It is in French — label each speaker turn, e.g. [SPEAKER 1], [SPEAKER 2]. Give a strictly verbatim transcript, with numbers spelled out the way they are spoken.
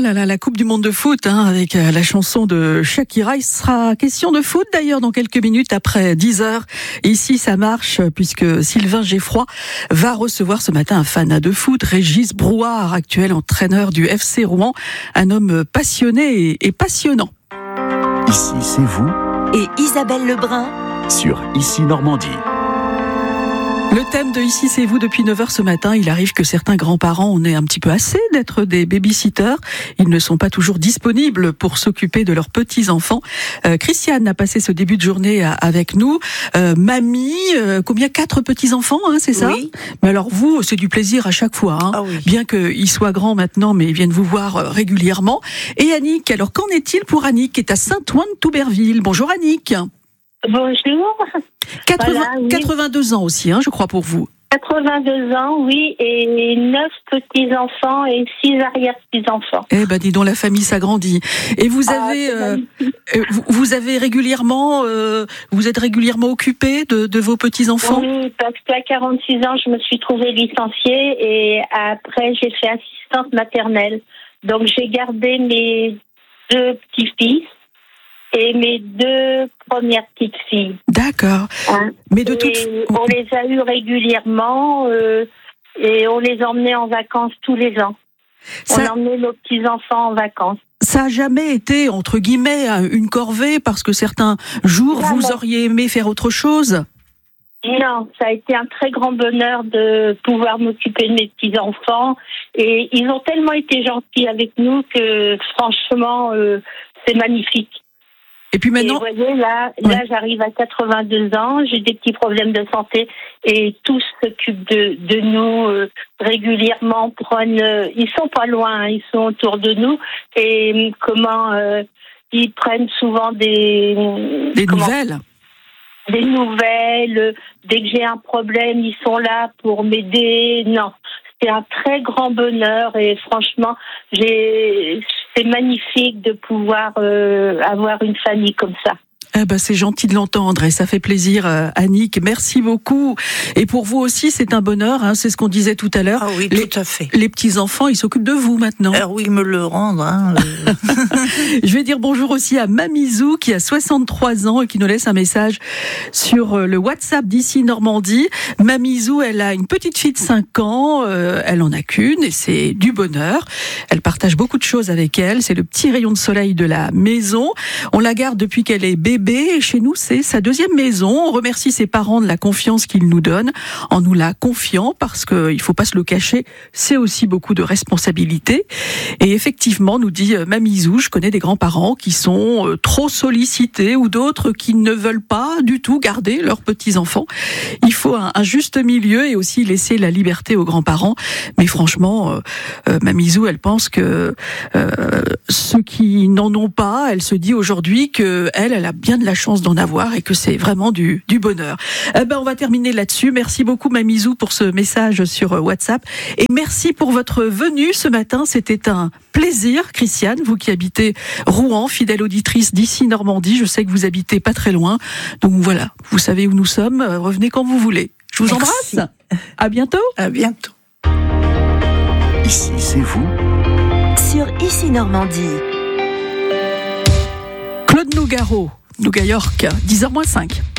[SPEAKER 1] là là, la Coupe du Monde de foot, hein, avec euh, la chanson de Shakira. Il sera question de foot d'ailleurs dans quelques minutes après dix heures. Ici, ça marche puisque Sylvain Geffroy va recevoir ce matin un fanat de foot, Régis Brouard, actuel entraîneur du F C Rouen. Un homme passionné et, et passionnant.
[SPEAKER 2] Ici, c'est vous.
[SPEAKER 3] Et Isabelle Lebrun.
[SPEAKER 2] Sur Ici Normandie.
[SPEAKER 1] Le thème de Ici c'est vous depuis neuf heures ce matin. Il arrive que certains grands-parents en aient un petit peu assez d'être des baby-sitters. Ils ne sont pas toujours disponibles pour s'occuper de leurs petits-enfants. Euh, Christiane a passé ce début de journée avec nous. Euh, mamie, euh, combien? Quatre petits-enfants, hein, c'est ça?
[SPEAKER 4] Oui.
[SPEAKER 1] Mais alors vous, c'est du plaisir à chaque fois. Hein,
[SPEAKER 4] ah oui.
[SPEAKER 1] Bien qu'ils soient grands maintenant, mais ils viennent vous voir régulièrement. Et Annick, alors qu'en est-il pour Annick qui est à Saint-Ouen-de-Touberville? Bonjour Annick.
[SPEAKER 5] Bonjour.
[SPEAKER 1] quatre-vingts,
[SPEAKER 5] Voilà, oui.
[SPEAKER 1] quatre-vingt-deux ans aussi, hein, je crois, pour vous.
[SPEAKER 5] quatre-vingt-deux ans, oui, et neuf petits-enfants et six arrière-petits-enfants.
[SPEAKER 1] Eh ben, dis donc, la famille s'agrandit. Et vous
[SPEAKER 5] Ah,
[SPEAKER 1] avez,
[SPEAKER 5] c'est
[SPEAKER 1] euh,
[SPEAKER 5] magnifique.
[SPEAKER 1] euh, vous, vous avez régulièrement, euh, vous êtes régulièrement occupé de, de vos petits-enfants?
[SPEAKER 5] Oui, parce qu'à quarante-six ans, je me suis trouvée licenciée et après, j'ai fait assistante maternelle. Donc, j'ai gardé mes deux petits-fils et mes deux premières petites filles.
[SPEAKER 1] D'accord.
[SPEAKER 5] Hein.
[SPEAKER 1] Mais de
[SPEAKER 5] Et
[SPEAKER 1] toute
[SPEAKER 5] on les a eus régulièrement euh, et on les emmenait en vacances tous les ans.
[SPEAKER 1] ça,
[SPEAKER 5] On emmenait nos petits-enfants en vacances.
[SPEAKER 1] ça a jamais été, entre guillemets, une corvée parce que certains jours,
[SPEAKER 5] Jamais.
[SPEAKER 1] vous auriez aimé faire autre chose?
[SPEAKER 5] Non, ça a été un très grand bonheur de pouvoir m'occuper de mes petits-enfants. Et ils ont tellement été gentils avec nous que, franchement, euh, c'est magnifique.
[SPEAKER 1] Et puis maintenant,
[SPEAKER 5] et vous voyez, là,
[SPEAKER 1] Ouais.
[SPEAKER 5] là j'arrive à quatre-vingt-deux ans, j'ai des petits problèmes de santé et tous s'occupent de, de nous euh, régulièrement. Prennent, euh, ils sont pas loin, hein, ils sont autour de nous. Et euh, comment euh, ils prennent souvent des...
[SPEAKER 1] des
[SPEAKER 5] comment,
[SPEAKER 1] nouvelles.
[SPEAKER 5] des nouvelles. Dès que j'ai un problème, ils sont là pour m'aider. Non, c'est un très grand bonheur et franchement, j'ai... c'est magnifique de pouvoir euh, avoir une famille comme ça.
[SPEAKER 1] Eh ben, c'est gentil de l'entendre et ça fait plaisir, euh, Annick. Merci beaucoup. Et pour vous aussi, c'est un bonheur, hein, c'est ce qu'on disait tout à l'heure.
[SPEAKER 4] Ah oui,
[SPEAKER 1] les,
[SPEAKER 4] tout à fait.
[SPEAKER 1] Les petits-enfants, ils s'occupent de vous maintenant.
[SPEAKER 4] Alors oui, me le rendre. Hein, le...
[SPEAKER 1] Je vais dire bonjour aussi à Mamizou qui a soixante-trois ans et qui nous laisse un message sur le WhatsApp d'Ici Normandie. Mamizou, elle a une petite fille de cinq ans, euh, elle en a qu'une et c'est du bonheur. Elle partage beaucoup de choses avec elle, c'est le petit rayon de soleil de la maison. On la garde depuis qu'elle est bébé et chez nous c'est sa deuxième maison. On remercie ses parents de la confiance qu'ils nous donnent en nous la confiant parce qu'il faut pas se le cacher, c'est aussi beaucoup de responsabilités. Et effectivement, nous dit Mamizou, je connais des grands-parents qui sont euh, trop sollicités ou d'autres qui ne veulent pas du tout garder leurs petits-enfants. Il faut un, un juste milieu et aussi laisser la liberté aux grands-parents. Mais franchement, euh, euh, Mamizou, elle pense que euh, ceux qui n'en ont pas, elle se dit aujourd'hui que elle, elle a bien de la chance d'en avoir et que c'est vraiment du, du bonheur. Eh ben, on va terminer là-dessus. Merci beaucoup Mamizou pour ce message sur WhatsApp et merci pour votre venue ce matin. C'était un plaisir, Christiane, vous qui habitez Rouen, fidèle auditrice d'Ici Normandie. Je sais que vous habitez pas très loin. Donc voilà, vous savez où nous sommes. Revenez quand vous voulez. Je vous
[SPEAKER 4] Merci.
[SPEAKER 1] embrasse. À bientôt.
[SPEAKER 4] À bientôt.
[SPEAKER 2] Ici, c'est vous.
[SPEAKER 3] Sur Ici Normandie.
[SPEAKER 1] Claude Nougaro, Nougat York, dix heures moins cinq.